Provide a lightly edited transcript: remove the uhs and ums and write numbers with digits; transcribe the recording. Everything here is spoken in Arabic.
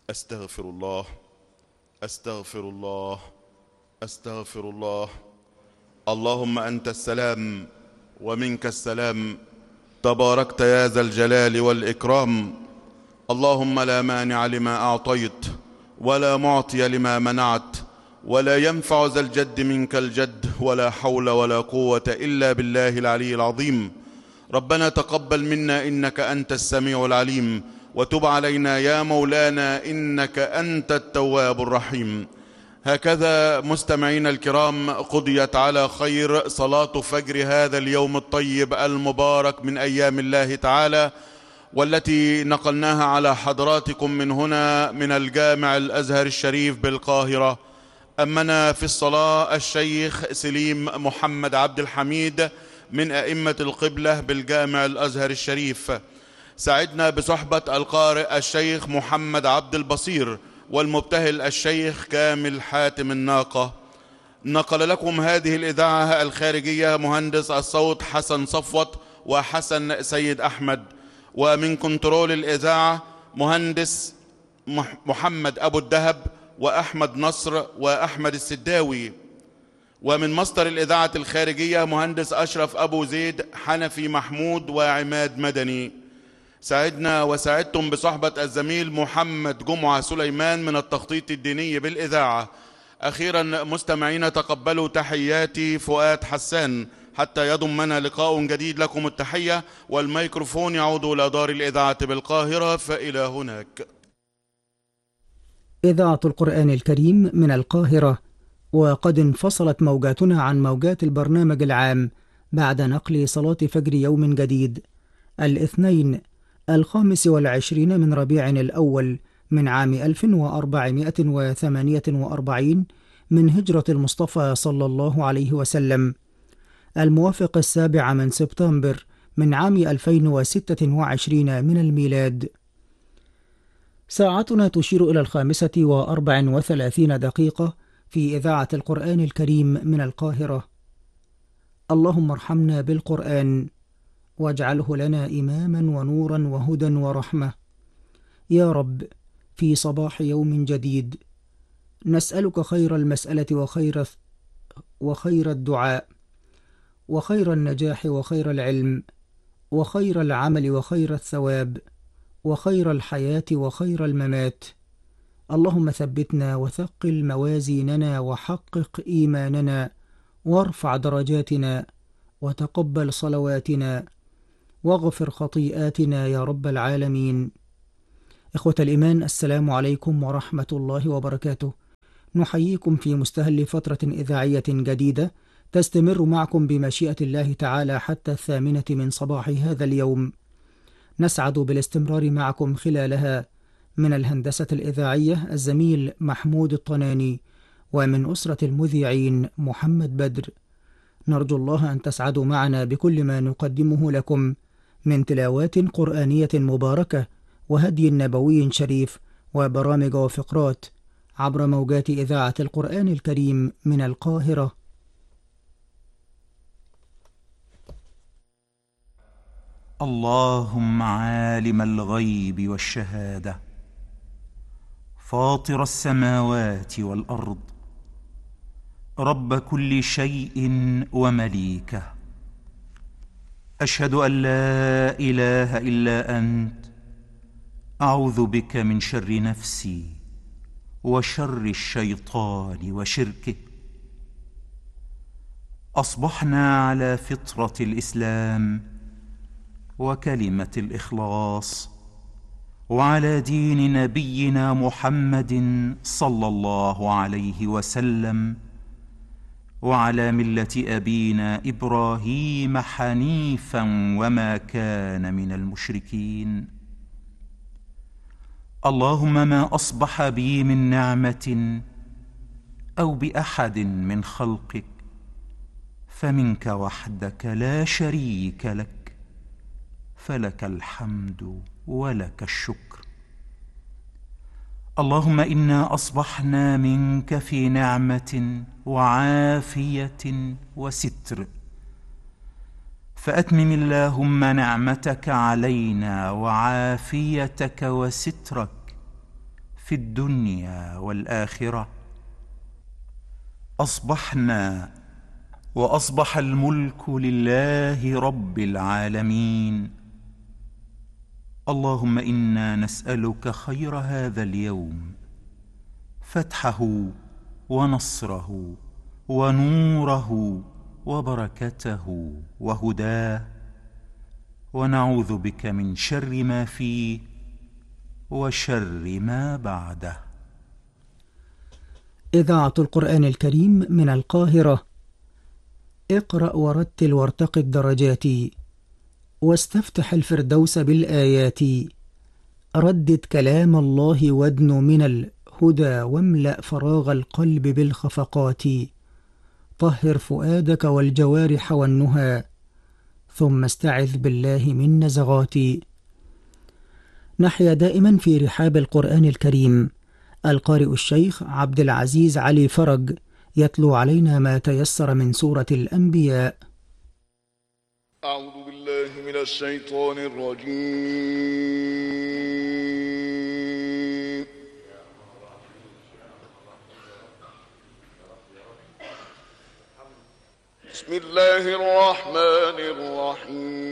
أستغفر الله، أستغفر الله، أستغفر الله. اللهم أنت السلام ومنك السلام، تباركت يا ذا الجلال والإكرام. اللهم لا مانع لما أعطيت ولا معطي لما منعت، ولا ينفع ذا الجد منك الجد، ولا حول ولا قوة إلا بالله العلي العظيم. ربنا تقبل منا إنك أنت السميع العليم، وتب علينا يا مولانا إنك أنت التواب الرحيم. هكذا مستمعين الكرام قضيت على خير صلاة فجر هذا اليوم الطيب المبارك من أيام الله تعالى، والتي نقلناها على حضراتكم من هنا من الجامع الأزهر الشريف بالقاهرة. أمنا في الصلاة الشيخ سليم محمد عبد الحميد من أئمة القبلة بالجامع الأزهر الشريف. سعدنا بصحبة القارئ الشيخ محمد عبد البصير والمبتهل الشيخ كامل حاتم الناقة. نقل لكم هذه الإذاعة الخارجية مهندس الصوت حسن صفوت وحسن سيد أحمد، ومن كنترول الإذاعة مهندس محمد أبو الدهب وأحمد نصر وأحمد السداوي، ومن مصدر الإذاعة الخارجية مهندس أشرف أبو زيد حنفي محمود وعماد مدني. سعدنا وسعدتم بصحبة الزميل محمد جمعة سليمان من التخطيط الديني بالإذاعة. أخيرا مستمعين تقبلوا تحياتي فؤاد حسان، حتى يضمنا لقاء جديد لكم التحية، والميكروفون يعود إلى دار الإذاعة بالقاهرة، فإلى هناك. إذاعة القرآن الكريم من القاهرة، وقد انفصلت موجاتنا عن موجات البرنامج العام بعد نقل صلاة فجر يوم جديد، الاثنين 25 من ربيع الأول من عام 1448 من هجرة المصطفى صلى الله عليه وسلم، الموافق 7 من سبتمبر من عام 2026 من الميلاد. ساعتنا تشير إلى 5:34 في إذاعة القرآن الكريم من القاهرة. اللهم ارحمنا بالقرآن واجعله لنا إماما ونورا وهدى ورحمة. يا رب، في صباح يوم جديد نسألك خير المسألة وخير الدعاء وخير النجاح وخير العلم وخير العمل وخير الثواب وخير الحياة وخير الممات. اللهم ثبتنا وثقل موازيننا وحقق إيماننا وارفع درجاتنا وتقبل صلواتنا واغفر خطيئاتنا يا رب العالمين. إخوة الإيمان، السلام عليكم ورحمة الله وبركاته. نحييكم في مستهل فترة إذاعية جديدة تستمر معكم بمشيئة الله تعالى حتى 8 من صباح هذا اليوم. نسعد بالاستمرار معكم خلالها. من الهندسة الإذاعية الزميل محمود الطناني، ومن أسرة المذيعين محمد بدر. نرجو الله أن تسعدوا معنا بكل ما نقدمه لكم من تلاوات قرآنية مباركة وهدي نبوي شريف وبرامج وفقرات عبر موجات إذاعة القرآن الكريم من القاهرة. اللهم عالم الغيب والشهادة، فاطر السماوات والأرض، رب كل شيء ومليكه، أشهد أن لا إله إلا أنت، أعوذ بك من شر نفسي وشر الشيطان وشركه. أصبحنا على فطرة الإسلام وكلمة الإخلاص، وعلى دين نبينا محمد صلى الله عليه وسلم، وعلى ملة أبينا إبراهيم حنيفا وما كان من المشركين. اللهم ما أصبح بي من نعمة أو بأحد من خلقك فمنك وحدك لا شريك لك، فلك الحمد ولك الشكر. اللهم إنا أصبحنا منك في نعمة وعافية وستر، فأتمم اللهم نعمتك علينا وعافيتك وسترك في الدنيا والآخرة. أصبحنا وأصبح الملك لله رب العالمين. اللهم إنا نسألك خير هذا اليوم، فتحه ونصره ونوره وبركته وهداه، ونعوذ بك من شر ما فيه وشر ما بعده. إذاعة القرآن الكريم من القاهرة. اقرأ ورتل وارتق الدرجات، واستفتح الفردوس بالآيات. ردد كلام الله وادن من الهدى، واملأ فراغ القلب بالخفقات. طهر فؤادك والجوارح والنهى، ثم استعذ بالله من نزغات. نحيا دائما في رحاب القرآن الكريم. القارئ الشيخ عبد العزيز علي فرج يتلو علينا ما تيسر من سورة الأنبياء. أعوذ بالله من الشيطان الرجيم. بسم الله الرحمن الرحيم.